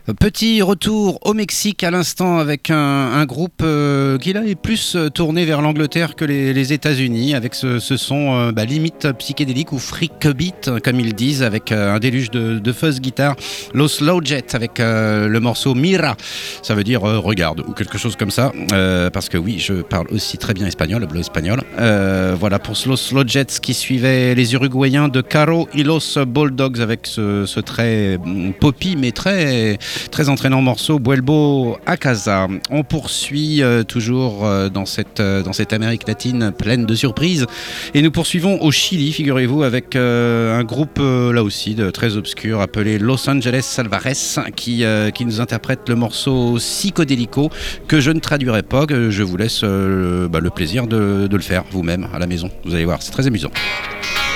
Petit retour au Mexique à l'instant avec un groupe qui là est plus tourné vers l'Angleterre que les États-Unis avec ce son limite psychédélique ou freak beat comme ils disent avec un déluge de fuzz guitare. Los Slow Jet avec le morceau Mira, ça veut dire regarde ou quelque chose comme ça parce que oui je parle aussi très bien espagnol, hablo espagnol. Voilà pour Los Slow Jets qui suivait les Uruguayens de Caro y Los Bulldogs avec ce très poppy mais très entraînant morceau Vuelvo a Casa. On poursuit toujours dans cette Amérique latine pleine de surprises et nous poursuivons au Chili, figurez-vous, avec un groupe là aussi très obscur appelé Los Angeles Salvares qui nous interprète le morceau Psychodélico que je ne traduirai pas, que je vous laisse le plaisir de le faire vous-même à la maison. Vous allez voir, c'est très amusant.